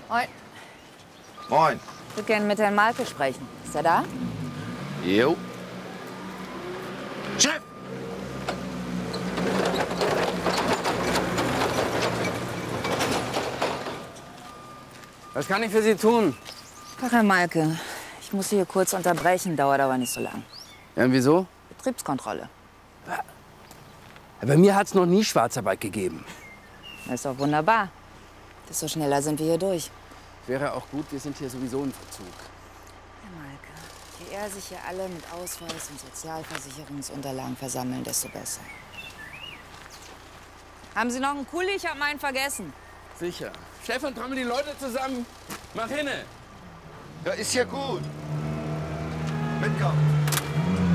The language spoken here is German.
Moin. Moin. Ich würde gerne mit Herrn Malke sprechen. Ist er da? Jo. Chef! Was kann ich für Sie tun? Ach, Herr Malke, ich muss Sie hier kurz unterbrechen, dauert aber nicht so lang. Ja, und wieso? Betriebskontrolle. Bei mir hat es noch nie Schwarzarbeit gegeben. Das ist doch wunderbar. Desto schneller sind wir hier durch. Wäre auch gut, wir sind hier sowieso im Verzug. Herr Malke, je eher sich hier alle mit Ausweis und Sozialversicherungsunterlagen versammeln, desto besser. Haben Sie noch einen Kuli? Ich habe meinen vergessen. Sicher. Chef, und trommel die Leute zusammen. Mach hinne. Ja, ist ja gut. Mitkommen.